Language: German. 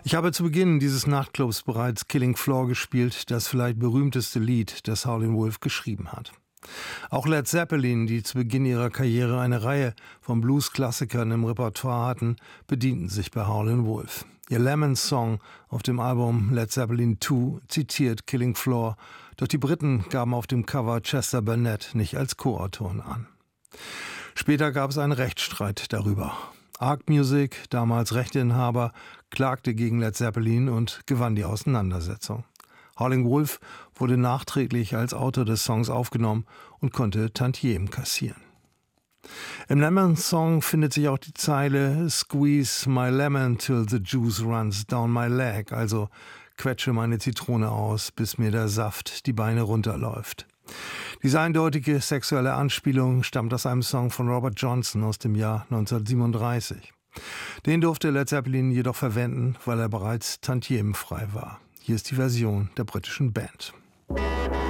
Ich habe zu Beginn dieses Nachtclubs bereits Killing Floor gespielt, das vielleicht berühmteste Lied, das Howlin' Wolf geschrieben hat. Auch Led Zeppelin, die zu Beginn ihrer Karriere eine Reihe von Blues-Klassikern im Repertoire hatten, bedienten sich bei Howlin' Wolf. Ihr Lemon-Song auf dem Album Led Zeppelin II zitiert Killing Floor, doch die Briten gaben auf dem Cover Chester Burnett nicht als Co-Autoren an. Später gab es einen Rechtsstreit darüber. Ark Music, damals Rechteinhaber, klagte gegen Led Zeppelin und gewann die Auseinandersetzung. Howlin' Wolf wurde nachträglich als Autor des Songs aufgenommen und konnte Tantiemen kassieren. Im Lemon-Song findet sich auch die Zeile "Squeeze my lemon till the juice runs down my leg", also quetsche meine Zitrone aus, bis mir der Saft die Beine runterläuft. Diese eindeutige sexuelle Anspielung stammt aus einem Song von Robert Johnson aus dem Jahr 1937. Den durfte Led Zeppelin jedoch verwenden, weil er bereits tantiemenfrei war. Hier ist die Version der britischen Band.